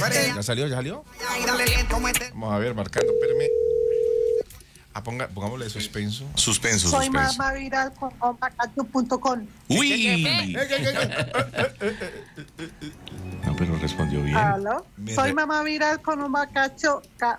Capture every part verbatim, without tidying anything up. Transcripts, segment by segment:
¿Ya salió? ¿Ya salió? Vamos a ver, marcando, espérame. Ah, ponga, pongámosle suspenso. Suspenso, Soy suspenso. mamá viral con ombacacho punto com. ¡Uy! No, pero respondió bien. ¿Aló? Me Soy re- mamá viral con ombacacho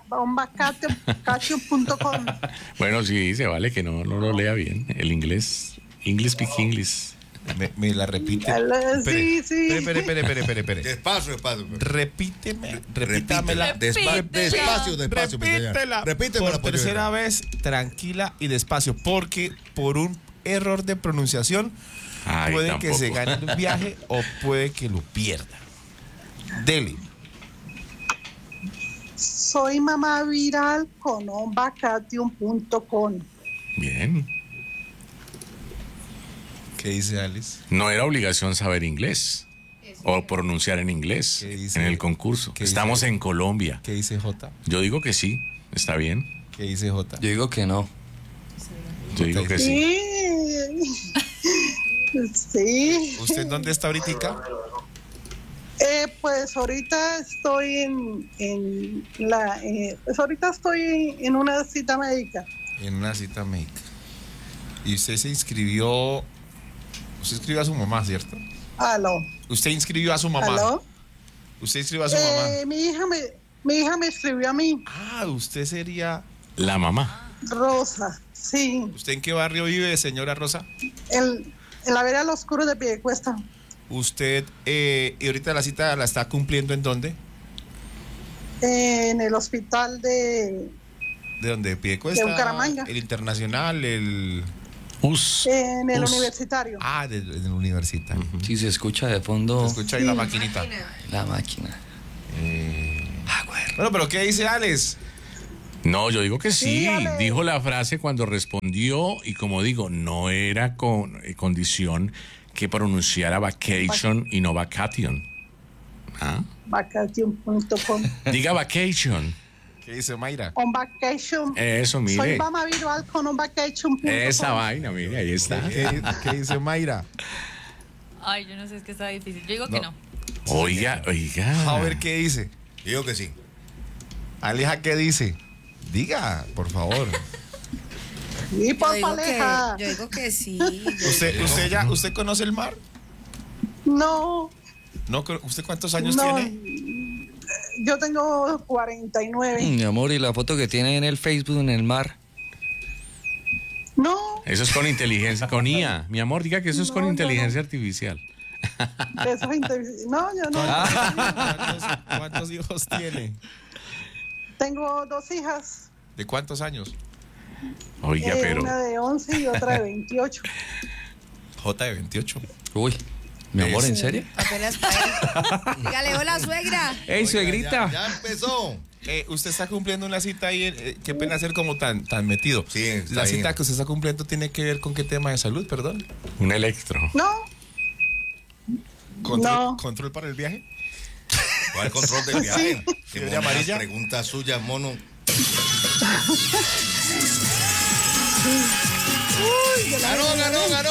punto com. Bueno, sí, se vale que no, no lo lea bien. El inglés. English speak English. Me, me la repite. Aló, Espere, sí, sí. Espere, espere, espere, espere, espere. Despacio, despacio. Repíteme, repítamela. Despa- despacio, despacio. mi señor. Repítela. Repítemela, por Pollo tercera Herrera. vez, tranquila y despacio, porque por un error de pronunciación Ay, puede tampoco. que se gane el viaje o puede que lo pierda. Dele. Soy mamá viral con ombacation punto com. Bien. ¿Qué dice Alice? No era obligación saber inglés o pronunciar en inglés ¿Qué dice? en el concurso. ¿Qué Estamos dice? en Colombia. ¿Qué dice J? Yo digo que sí, está bien. ¿Qué dice J? Yo digo que no. Yo digo que sí. Sí. Sí. ¿Usted dónde está ahorita? Eh, pues ahorita estoy en, en la. Eh, pues ahorita estoy en una cita médica. En una cita médica. Y usted se inscribió. Usted inscribió a su mamá, ¿cierto? Aló. Usted inscribió a su mamá. ¿Aló? Usted inscribió a su Eh, mamá. mi hija me, mi hija me escribió a mí, Ah, usted sería. La mamá. Rosa. Sí. ¿Usted en qué barrio vive, señora Rosa? El, en la vera de los oscuros de Piedecuesta. Usted, eh, y ahorita la cita la está cumpliendo en dónde? En el hospital de. ¿De dónde? ¿Piedecuesta? De Bucaramanga. El internacional, el. Us. En el Us. universitario. Ah, del, del universitario. Si se escucha de fondo Se escucha ahí la maquinita. la máquina. Eh, Ah, güey. Bueno, pero ¿qué dice Alex? No, yo digo que sí. Sí, Ale. Dijo la frase cuando respondió y como digo, no era con eh, condición que pronunciara vacation y no vacation. ¿Ah? Vacation punto com. Diga vacation. ¿Qué dice Mayra? On vacation. Eso, Soy mire. mamá viral con on vacation punto com. Esa vaina, mire, ahí está. ¿Qué, qué dice Mayra? Ay, yo no sé, es que está difícil. Yo digo que No. no. Oiga, oiga. A ver qué dice. Digo que sí. Aleja, ¿qué dice? Diga, por favor. Y Yo por digo, que, pareja. yo digo que sí. yo- ¿Usted, usted ya, usted conoce el mar? No, ¿No? ¿Usted cuántos años no. tiene? Yo tengo cuarenta y nueve. Mi amor, y la foto que tiene en el Facebook en el mar. No, Eso es con inteligencia, con I A. Mi amor, diga que eso es con No, yo inteligencia artificial. eso es inter- no, yo no. ¿Cuántos, cuántos hijos tiene? Tengo dos hijas. ¿De cuántos años? Oiga, eh, pero. Una de once y otra de veintiocho. J de veintiocho. Uy, mi amor, ¿en serio? Apenas para él. Dígale, hola, suegra. ¡Ey, Oiga, suegrita! Ya, ya empezó. Eh, usted está cumpliendo una cita ahí. Eh, qué pena ser como tan, tan metido. Sí, está La bien. cita que usted está cumpliendo tiene que ver con qué tema de salud, perdón. Un electro. No, ¿Control, No. ¿Control para el viaje? ¿Cuál control del viaje? Qué ¿Fiebre mona amarilla? Pregunta suya, mono. ¡Ganó, ganó, ganó!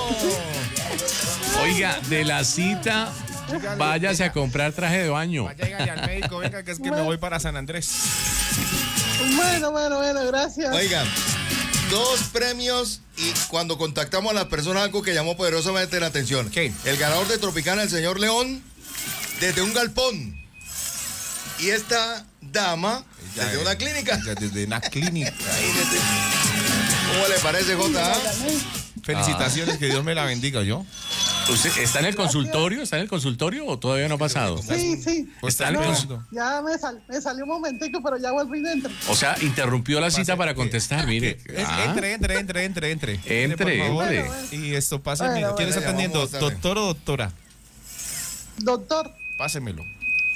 Oiga, de la cita, váyase a comprar traje de baño. Vaya, dígale al médico, venga, que es que me voy para San Andrés. bueno, bueno, bueno, gracias. Oigan, dos premios y cuando contactamos a la persona algo que llamó poderosamente la atención. ¿Qué? El ganador de Tropicana, el señor León, desde un galpón. Y esta dama, Ya, desde eh, una clínica. Ya desde una clínica. Ahí desde- ¿Cómo le parece, J A? Felicitaciones, que Dios me la bendiga, yo. ¿Usted está en el consultorio? ¿Está en el consultorio o todavía no ha pasado? Sí, sí. Pues Está está en el esperando. Ya me, sal- me salió un momentico, pero ya volví dentro. O sea, interrumpió la cita para contestar, mire. Es- Ah, Entre, entre, entre, entre, entre. Entre, por favor. entre. Y esto, pásenmelo. Bueno, ¿Quién está bueno, atendiendo? vamos a ver. ¿Doctor o doctora? Doctor, Pásemelo.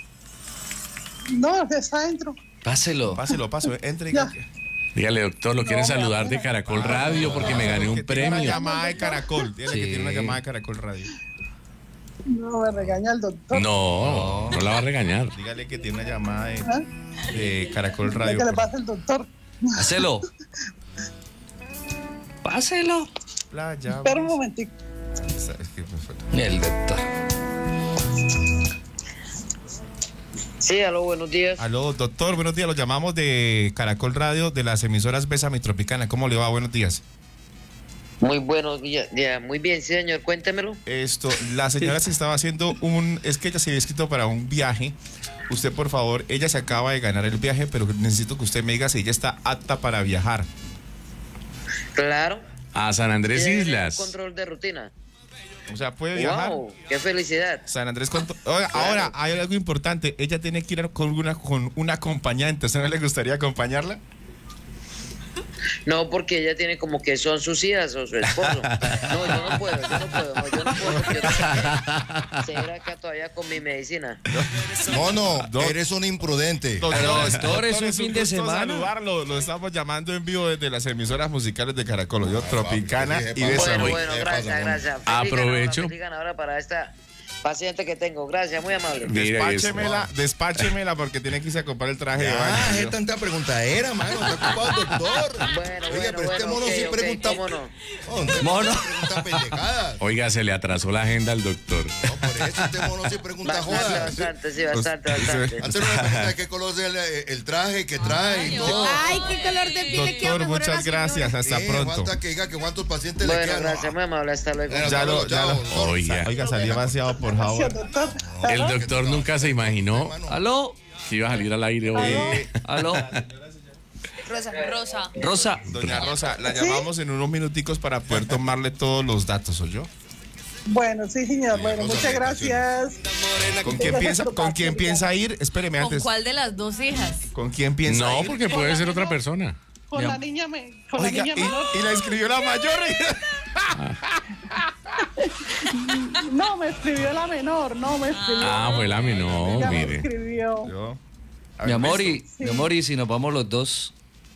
no, está dentro. Páselo. Páselo, páselo. Entre. y- Ya. Dígale, doctor, lo quiere saludar de Caracol Radio porque me gané un Que tiene Una premio. llamada de Caracol. Dígale que Sí. tiene una llamada de Caracol Radio. No me regaña el doctor. No, no la va a regañar. Dígale que tiene una llamada de, ¿Ah? de Caracol ¿Qué Radio. le por- pasa al doctor? Páselo. Páselo. Playa. Espera un momentico. Es que me fue- El doctor. Sí, aló, buenos días. Aló, doctor, buenos días. Lo llamamos de Caracol Radio, de las emisoras Bésame Tropicana. ¿Cómo le va? Buenos días. Muy buenos días. Ya, muy bien, sí, señor, cuéntemelo. Esto, la señora se estaba haciendo un... Es que ella se había escrito para un viaje. Usted, por favor, ella se acaba de ganar el viaje, pero necesito que usted me diga si ella está apta para viajar. Claro. A San Andrés Tiene Islas. Control de rutina. O sea, puede viajar. Wow, qué felicidad. San Andrés con... Oiga, Claro. ahora hay algo importante. Ella tiene que ir con una, con una acompañante. ¿A usted no le gustaría acompañarla? No, porque ella tiene como que son sus hijas o su esposo. No, yo no puedo, yo no puedo, no, yo no puedo. Porque yo tengo que seguir acá todavía con mi medicina. Mono, Doc- eres un imprudente. Doctor, doctor, es un fin de gusto semana. saludarlo. Lo estamos llamando en vivo desde las emisoras musicales de Caracol. Yo, Tropicana papi, y ¿qué Bésame. Bueno, Uy, bueno, ¿qué gracias, pasa, gracias. Aprovecho. Feliz ganadora para esta paciente que tengo. Gracias, muy amable. Mira eso. Despáchemela, despáchemela porque tiene que irse a comprar el traje de Ah, baño. es tanta preguntadera, mano. Está ocupado, doctor. Bueno, Oiga, bueno, pero este bueno, mono ok, sí ok, pregunta. cómo no. Oh, este Mono. sí pregunta pendejadas. Oiga, se le atrasó la agenda al doctor. No, por eso este mono sí pregunta Bastante, jodas. bastante, sí, bastante, Pues, bastante. Antes no me pregunta de qué color es el, el traje que trae y todo. Ay, qué color de piel le queda Doctor, mejor a la muchas gracias. señora. Hasta Eh, pronto. Falta que diga que cuántos pacientes le Bueno, quedan. gracias, muy amable. Hasta luego. Bueno, Ya hasta lo, luego, ya chao, lo. doctor. Oiga, Oiga, salí demasiado, por favor. Gracias, doctor. el doctor nunca se imaginó Aló, que iba a salir al aire hoy. Eh, aló. Rosa. Rosa. Rosa. Doña Rosa, la llamamos en unos minuticos para poder tomarle todos los datos, ¿oyó? Bueno, sí, señor. Bueno, Rosa, muchas gracias. ¿Con quién piensa, con quién piensa ir? Espéreme ¿Con antes. cuál de las dos hijas? ¿Con quién piensa No, ir? porque puede ser otra persona. Con Ya. la niña, me, con Oiga, la niña y, menor. y la escribió la mayor. No, me escribió la menor, no me escribió. Ah, fue la menor, Ella me mire. escribió. Yo. Mi amor, y, Sí. mi amor, y si nos vamos los dos,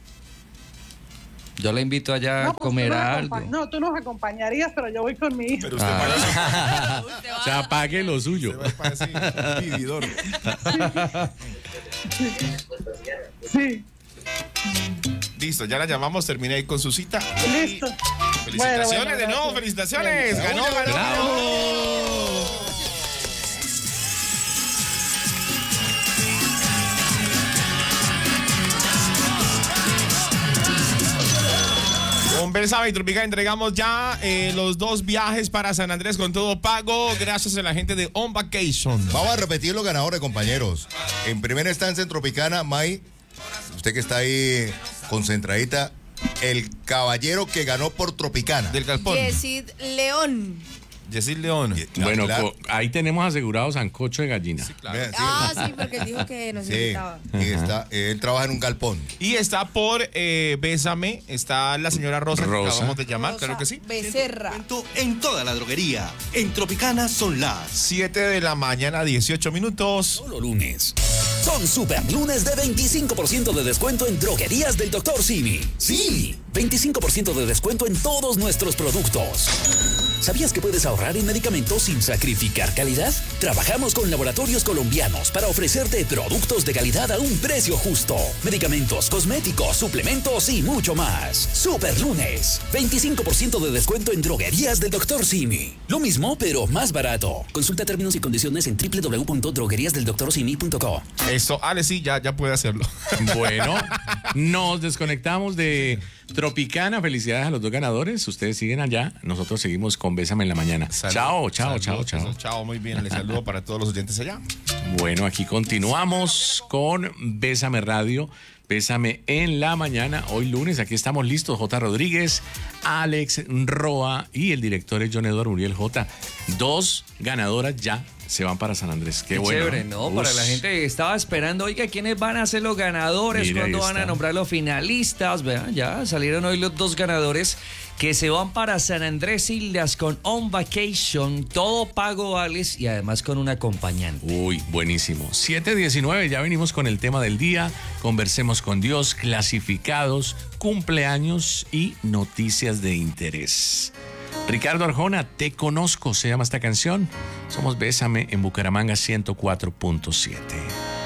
yo la invito allá a No, pues, comer tú nos algo. acompa- No, tú nos acompañarías, pero yo voy con mi hija. Pero usted paga O sea, pague lo suyo. su parece un vividor. Sí, Listo, ya la llamamos, terminé ahí con su cita. listo. Felicitaciones Bueno, bueno, de nuevo, gracias. felicitaciones. Ganó, ganó. ¡Bravo! Con Bésame y Tropicana entregamos ya eh, los dos viajes para San Andrés con todo pago, gracias a la gente de On Vacation. Vamos a repetir los ganadores, compañeros. En primera instancia en Tropicana, May, usted que está ahí concentradita, el caballero que ganó por Tropicana. Del Galpón. Yesid León. Yesid León. Bueno, Claro. co- ahí tenemos asegurado sancocho de gallina. Vean, sí, Ah, sí, porque él dijo que nos sí, invitaba. y está, él trabaja en un galpón. Y está por eh, Bésame, está la señora Rosa, Rosa. que acabamos de llamar, Rosa claro que sí. Becerra. En toda la droguería. En Tropicana son las siete de la mañana, dieciocho minutos. Solo lunes. Son super lunes de veinticinco por ciento de descuento en droguerías del doctor Simi. Sí, veinticinco por ciento de descuento en todos nuestros productos. ¿Sabías que puedes ahorrar en medicamentos sin sacrificar calidad? Trabajamos con laboratorios colombianos para ofrecerte productos de calidad a un precio justo. Medicamentos, cosméticos, suplementos y mucho más. Super lunes. veinticinco por ciento de descuento en droguerías del doctor Simi. Lo mismo, pero más barato. Consulta términos y condiciones en doble u doble u doble u punto droguerías del doctor simi punto co. Eso, Ale, sí, ya, ya puede hacerlo. Bueno, nos desconectamos de Tropicana. Felicidades a los dos ganadores. Ustedes siguen allá. Nosotros seguimos con Bésame en la mañana. Salud. Chao, chao, Salud, chao, chao. Chao, muy bien. Les saludo para todos los oyentes allá. Bueno, aquí continuamos con Bésame Radio. Bésame en la mañana. Hoy lunes, aquí estamos listos. J. Rodríguez, Alex Roa y el director es John Eduardo Uriel J. Dos ganadoras ya se van para San Andrés. Qué, Qué bueno. chévere, ¿no? Ush. Para la gente que estaba esperando, oiga, ¿quiénes van a ser los ganadores? Mira, ¿Cuándo ahí van a está. nombrar los finalistas? Vean, ya salieron hoy los dos ganadores que se van para San Andrés Islas con On Vacation, todo pago, Alex, y además con un acompañante. Uy, buenísimo. siete diecinueve, ya venimos con el tema del día. Conversemos con Dios, clasificados, cumpleaños y noticias de interés. Ricardo Arjona, Te Conozco, se llama esta canción. Somos Bésame en Bucaramanga ciento cuatro punto siete.